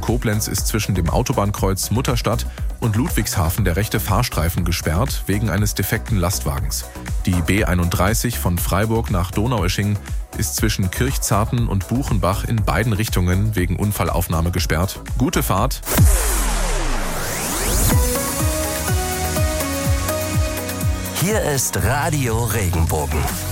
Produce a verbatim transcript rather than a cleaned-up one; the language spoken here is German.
Koblenz ist zwischen dem Autobahnkreuz Mutterstadt und Ludwigshafen der rechte Fahrstreifen gesperrt wegen eines defekten Lastwagens. Die B einunddreißig von Freiburg nach Donaueschingen ist zwischen Kirchzarten und Buchenbach in beiden Richtungen wegen Unfallaufnahme gesperrt. Gute Fahrt! Hier ist Radio Regenbogen.